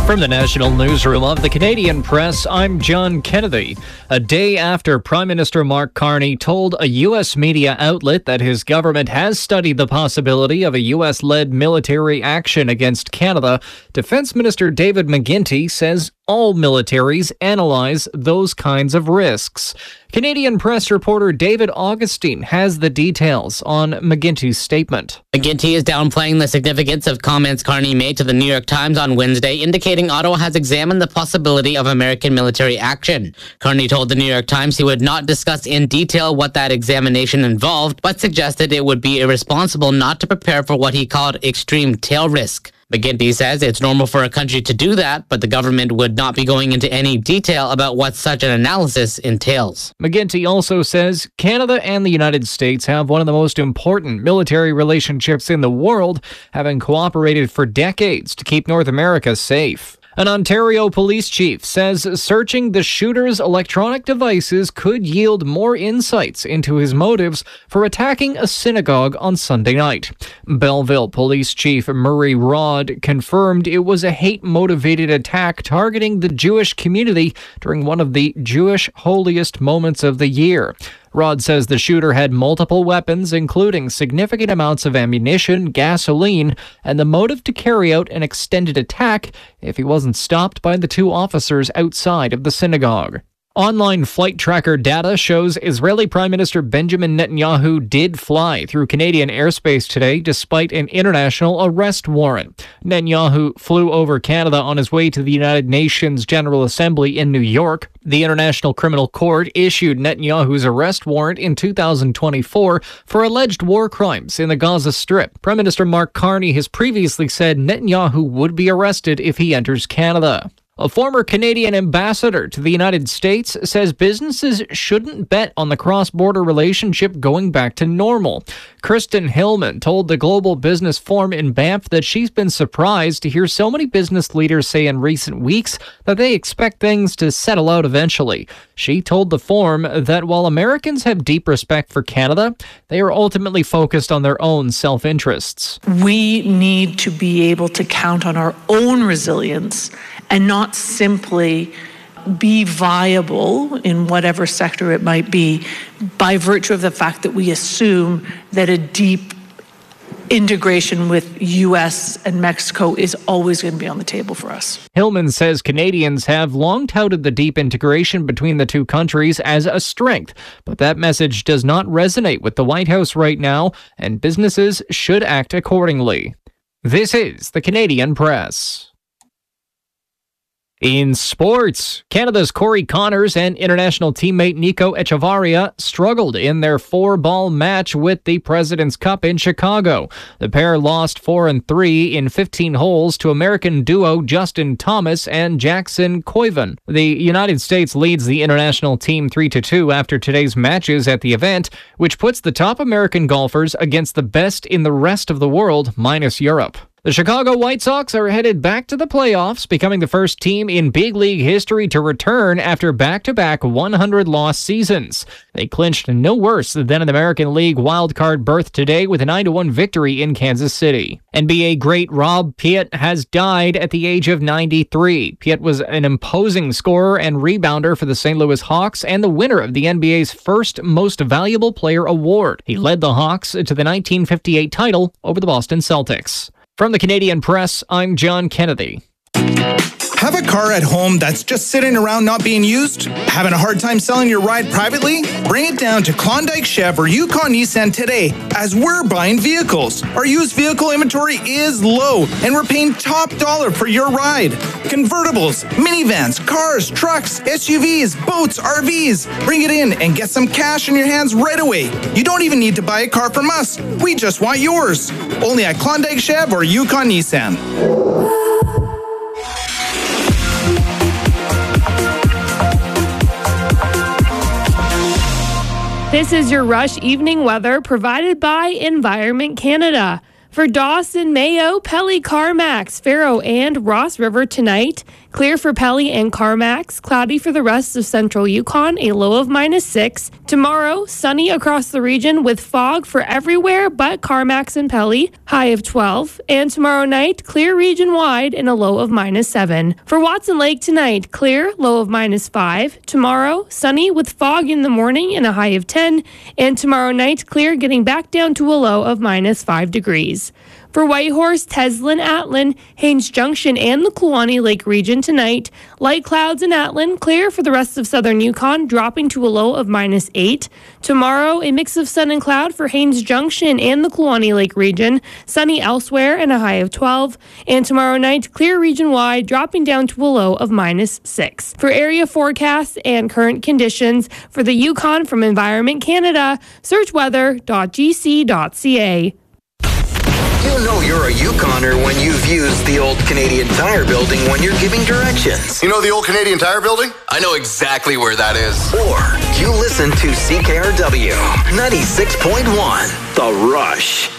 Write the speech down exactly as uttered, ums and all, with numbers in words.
From the National Newsroom of the Canadian Press, I'm John Kennedy. A day after Prime Minister Mark Carney told a U S media outlet that his government has studied the possibility of a U S-led military action against Canada, Defence Minister David McGuinty says all militaries analyze those kinds of risks. Canadian Press reporter David Augustine has the details on McGuinty's statement. McGuinty is downplaying the significance of comments Carney made to the New York Times on Wednesday, indicating Ottawa has examined the possibility of American military action. Carney told the New York Times he would not discuss in detail what that examination involved, but suggested it would be irresponsible not to prepare for what he called extreme tail risk. McGuinty says it's normal for a country to do that, but the government would not be going into any detail about what such an analysis entails. McGuinty also says Canada and the United States have one of the most important military relationships in the world, having cooperated for decades to keep North America safe. An Ontario police chief says searching the shooter's electronic devices could yield more insights into his motives for attacking a synagogue on Sunday night. Belleville Police Chief Murray Rod confirmed it was a hate-motivated attack targeting the Jewish community during one of the Jewish holiest moments of the year. Rod says the shooter had multiple weapons, including significant amounts of ammunition, gasoline, and the motive to carry out an extended attack if he wasn't stopped by the two officers outside of the synagogue. Online flight tracker data shows Israeli Prime Minister Benjamin Netanyahu did fly through Canadian airspace today despite an international arrest warrant. Netanyahu flew over Canada on his way to the United Nations General Assembly in New York. The International Criminal Court issued Netanyahu's arrest warrant in two thousand twenty-four for alleged war crimes in the Gaza Strip. Prime Minister Mark Carney has previously said Netanyahu would be arrested if he enters Canada. A former Canadian ambassador to the United States says businesses shouldn't bet on the cross-border relationship going back to normal. Kristen Hillman told the Global Business Forum in Banff that she's been surprised to hear so many business leaders say in recent weeks that they expect things to settle out eventually. She told the forum that while Americans have deep respect for Canada, they are ultimately focused on their own self-interests. We need to be able to count on our own resilience and not simply be viable in whatever sector it might be by virtue of the fact that we assume that a deep integration with U S and Mexico is always going to be on the table for us. Hillman says Canadians have long touted the deep integration between the two countries as a strength, but that message does not resonate with the White House right now, and businesses should act accordingly. This is the Canadian Press. In sports, Canada's Corey Connors and international teammate Nico Echevarria struggled in their four-ball match with the President's Cup in Chicago. The pair lost four and three in fifteen holes to American duo Justin Thomas and Jackson Koivan. The United States leads the international team three to two after today's matches at the event, which puts the top American golfers against the best in the rest of the world, minus Europe. The Chicago White Sox are headed back to the playoffs, becoming the first team in big league history to return after back-to-back one hundred loss seasons. They clinched no worse than an American League wildcard berth today with a nine to one victory in Kansas City. N B A great Rob Piet has died at the age of ninety-three. Piet was an imposing scorer and rebounder for the Saint Louis Hawks and the winner of the N B A's first Most Valuable Player award. He led the Hawks to the nineteen fifty-eight title over the Boston Celtics. From the Canadian Press, I'm John Kennedy. Have a car at home that's just sitting around not being used? Having a hard time selling your ride privately? Bring it down to Klondike Chev or Yukon Nissan today, as we're buying vehicles. Our used vehicle inventory is low, and we're paying top dollar for your ride. Convertibles, minivans, cars, trucks, S U Vs, boats, R Vs. Bring it in and get some cash in your hands right away. You don't even need to buy a car from us. We just want yours. Only at Klondike Chev or Yukon Nissan. This is your Rush Evening Weather provided by Environment Canada. For Dawson, Mayo, Pelly, Carmax, Faro, and Ross River tonight, Clear for Pelly and Carmax. Cloudy for the rest of central Yukon, a low of minus six. Tomorrow, sunny across the region with fog for everywhere but Carmax and Pelly, high of twelve. And tomorrow night, clear region-wide and a low of minus seven. For Watson Lake tonight, clear, low of minus five. Tomorrow, sunny with fog in the morning and a high of ten. And tomorrow night, clear, getting back down to a low of minus five degrees. For Whitehorse, Teslin, Atlin, Haines Junction, and the Kluane Lake region tonight, light clouds in Atlin, clear for the rest of southern Yukon, dropping to a low of minus eight. Tomorrow, a mix of sun and cloud for Haines Junction and the Kluane Lake region, sunny elsewhere and a high of twelve. And tomorrow night, clear region-wide, dropping down to a low of minus six. For area forecasts and current conditions for the Yukon from Environment Canada, search weather dot g c dot c a. You know you're a Yukoner when you've used the old Canadian Tire Building when you're giving directions. You know the old Canadian Tire Building? I know exactly where that is. Or you listen to C K R W ninety-six point one, The Rush.